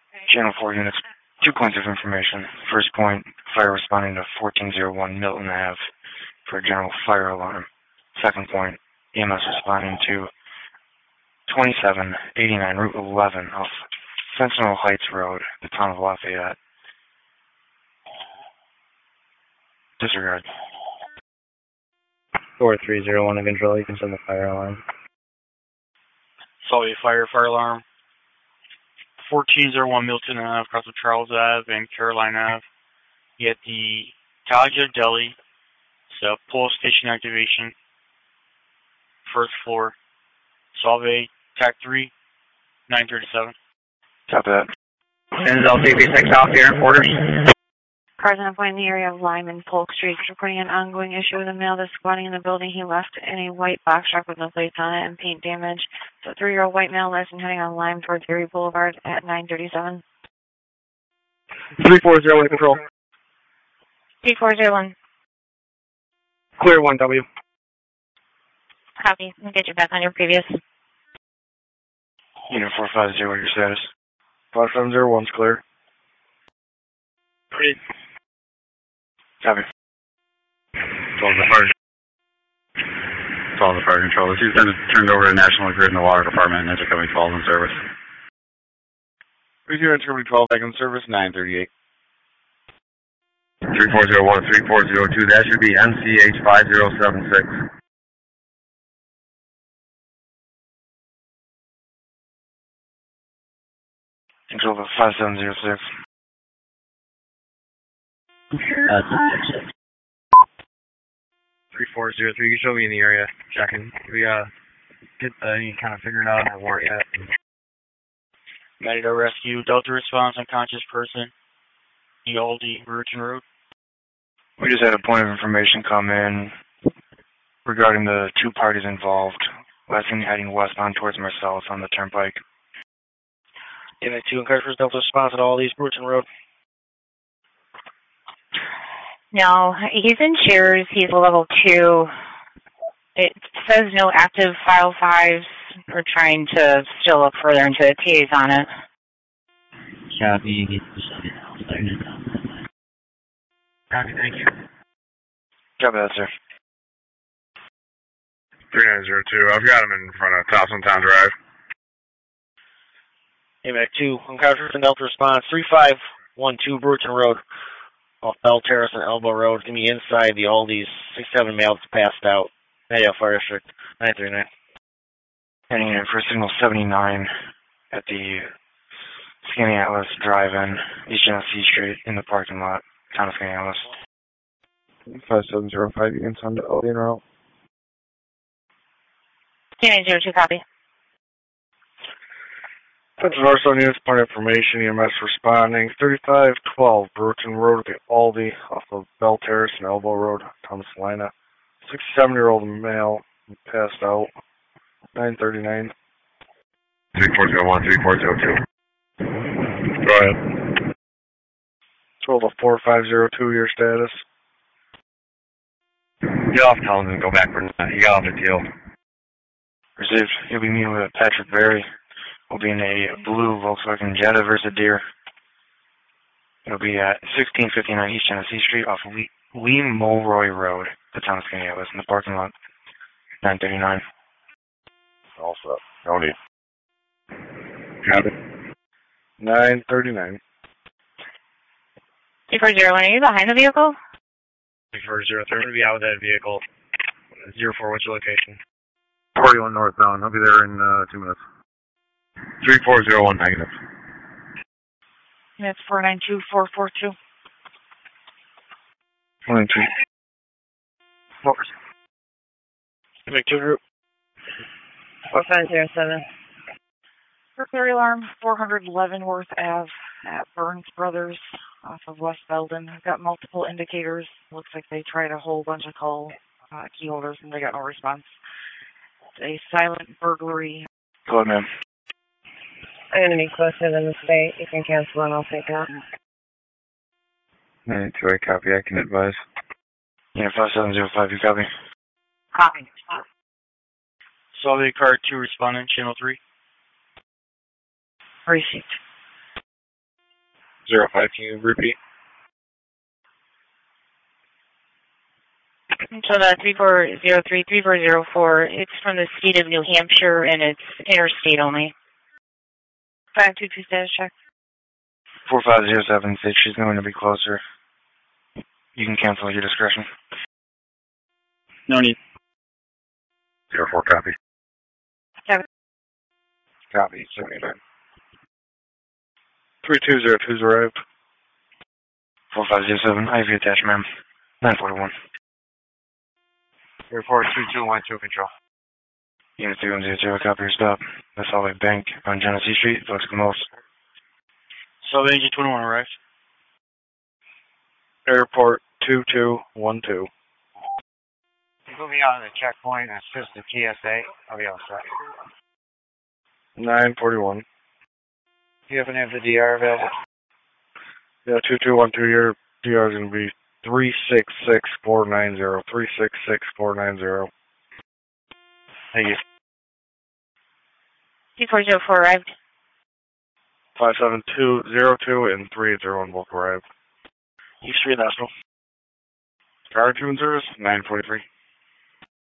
Channel 4 units, 2 points of information. First point, fire responding to 1401 Milton Ave for a general fire alarm. Second point, EMS responding to 2789 Route 11 off Sentinel Heights Road, the town of Lafayette. Disregard. 4301 to control, you can send the fire alarm. Solvay fire alarm. 1401 Milton Ave, across of Charles Ave and Caroline Ave. You get the Taja Deli. It's a pole station activation. First floor. Solvay, TAC 3, 937. Copy that. And LCP6 off here, orders. Cars on a point in the area of Lyman, Polk Street, reporting an ongoing issue with a male that's squatting in the building. He left in a white box truck with no plates on it and paint damage. So a 3-year-old white male left and heading on Lyme towards Erie Boulevard at 937. 3401 control. 3401. Clear 1W. Copy. We'll get you back on your previous. Unit 450, your status? 5701's clear. Pretty. Copy. Solve the fire control. This has been turned over to National Grid and the Water Department and Intercoming 12 in service. Review Intercoming 12 back in service, 938. 3401 3402, that should be NCH 5076. Control the 5706. 3403, you show me in the area. Checking. We get any kind of figured out or warrant yet? Matador Rescue, Delta Response, unconscious person. Ealdi, Virgin Road. We just had a point of information come in regarding the 2 parties involved. Last thing heading westbound towards Marcellus on the turnpike. Unit 2 encourages Delta Response at all these Bruton Road. No, he's in Cheers. He's a level 2. It says no active file 5s. We're trying to still look further into the TAs on it. Copy, thank you. Copy that, sir. 3902, I've got him in front of Thompson Town Drive. AMAC 2 encounters and Delta Response 3512 Bruton Road off Bell Terrace and Elbow Road. Give me inside the Aldi's 67 male that's passed out. Matador Fire District 939. Heading in for signal 79 at the Skinny Atlas Drive-In, East Genesee Street in the parking lot, town of Skinny Atlas. 5705, you can send to Aldi and route. 2902, copy. Central Northstone units, point information, EMS responding. 3512 Bruton Road, the Aldi, off of Bell Terrace and Elbow Road, Thomas Salina. 67-year-old male, passed out. 939. 3401 3402. Go ahead. Total 4502, your status. Get off Townsend and go back for now. He got off the deal. Received. You'll be meeting with Patrick Berry. We'll be in a blue Volkswagen Jetta Versadeer. It'll be at 1659 East Genesee Street off Lee Mulroy Road, the town of Skinny Atlas, in the parking lot. 939. All set. No need. Got it. 939. 3401, are you behind the vehicle? 3403, I'm going to be out with that vehicle. 04, what's your location? 41 northbound. I'll be there in 2 minutes. 3401 negative. That's 492442. 22. Focus. AMAC 2 group. 4507. Burglary alarm, 400 Leavenworth Ave at Burns Brothers off of West Belden. I've got multiple indicators. Looks like they tried a whole bunch of call key holders and they got no response. It's a silent burglary. Go ahead, ma'am. I'm going to be closer than the state. You can cancel and I'll take that. 92, I copy. I can advise. Yeah, 5705, you copy? Copy. Solvay Car 2 responding, channel 3. Received. 05, can you repeat? So the 3403-3404, it's from the state of New Hampshire, and it's interstate only. 522 status check. 45076, she's going to be closer. You can cancel at your discretion. No need. 04, copy. Copy, 79. 3202's arrived. 4507, IV attached, ma'am. 941. Report 2212 control. Unit 3102, copy your stop. That's Hallway Bank on Genesee Street, Los Camos. So Agent 21 arrived. Airport 2212. Moving out of the checkpoint and assist the TSA. I'll be all set. 941. Do you happen to have the DR available? Yeah, 2212, your DR is going to be 366490. 366490. Thank you. 3404 arrived. 57202 and 3801 both arrived. East 3 National. Car 2 in service, 943.